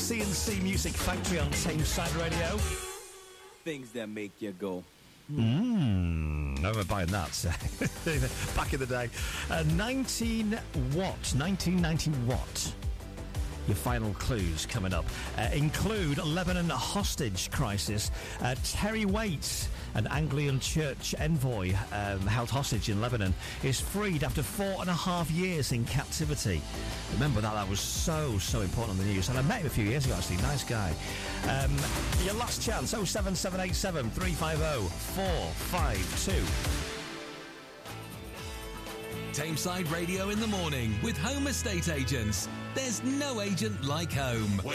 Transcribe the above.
CNC Music Factory on Tameside Radio. Things that make you go. I remember buying that back in the day. 1990 watt. Your final clues coming up include Lebanon hostage crisis. Terry Waite, an Anglican church envoy held hostage in Lebanon, is freed after 4.5 years in captivity. Remember that was so important on the news. And I met him a few years ago, actually. Nice guy. Your last chance, 07787 350 452. Tameside Radio in the morning with Home Estate Agents. There's no agent like home.